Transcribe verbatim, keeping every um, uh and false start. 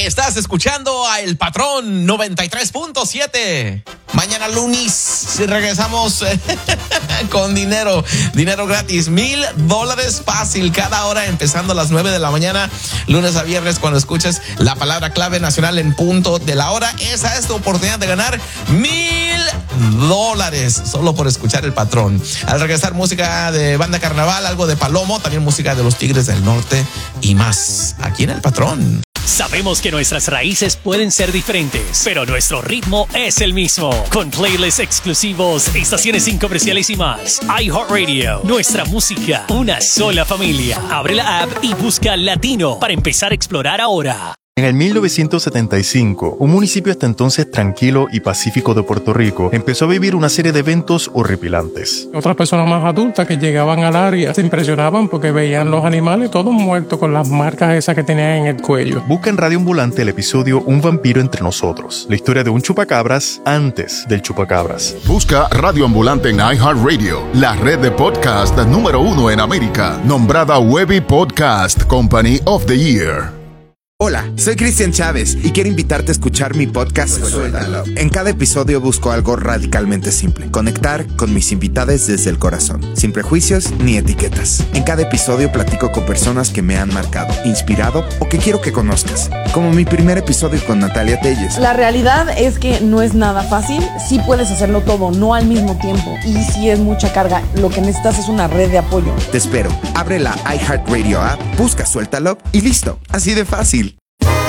Estás escuchando a El Patrón noventa y tres punto siete. Mañana lunes regresamos eh, con dinero, dinero gratis, mil dólares fácil cada hora, empezando a las nueve de la mañana, lunes a viernes, cuando escuches la palabra clave nacional en punto de la hora. Esa es tu oportunidad de ganar mil dólares solo por escuchar El Patrón. Al regresar, música de Banda Carnaval, algo de Palomo, también música de los Tigres del Norte y más aquí en El Patrón. Sabemos que nuestras raíces pueden ser diferentes, pero nuestro ritmo es el mismo. Con playlists exclusivos, estaciones sin comerciales y más. iHeartRadio, nuestra música, una sola familia. Abre la app y busca Latino para empezar a explorar ahora. En el mil novecientos setenta y cinco, un municipio hasta entonces tranquilo y pacífico de Puerto Rico empezó a vivir una serie de eventos horripilantes. Otras personas más adultas que llegaban al área se impresionaban porque veían los animales todos muertos con las marcas esas que tenían en el cuello. Busca en Radio Ambulante el episodio Un vampiro entre nosotros, la historia de un chupacabras antes del chupacabras. Busca Radio Ambulante en iHeartRadio, la red de podcast número uno en América, nombrada Webby Podcast Company of the Year. Hola, soy Cristian Chávez y quiero invitarte a escuchar mi podcast Suéltalo. En cada episodio busco algo radicalmente simple: conectar con mis invitados desde el corazón, sin prejuicios ni etiquetas. En cada episodio platico con personas que me han marcado, inspirado o que quiero que conozcas, como mi primer episodio con Natalia Telles. La realidad es que no es nada fácil. Sí puedes hacerlo todo, no al mismo tiempo, y sí es mucha carga. Lo que necesitas es una red de apoyo. Te espero. Abre la iHeartRadio app, busca Suéltalo y listo. Así de fácil.